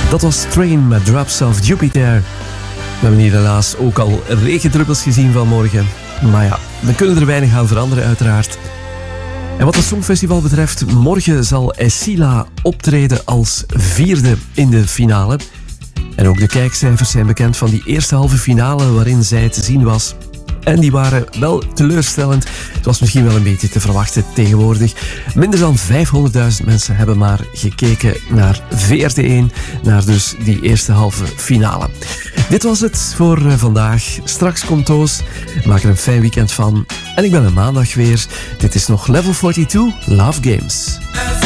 Dat was Train met Drops of Jupiter. We hebben hier helaas ook al regendruppels gezien vanmorgen. Maar ja, we kunnen er weinig aan veranderen uiteraard. En wat het Songfestival betreft, morgen zal Esila optreden als vierde in de finale. En ook de kijkcijfers zijn bekend van die eerste halve finale waarin zij te zien was. En die waren wel teleurstellend. Het was misschien wel een beetje te verwachten tegenwoordig. Minder dan 500.000 mensen hebben maar gekeken naar VRT1, naar dus die eerste halve finale. Dit was het voor vandaag. Straks komt Toos. Maak er een fijn weekend van. En ik ben er maandag weer. Dit is nog Level 42 Love Games.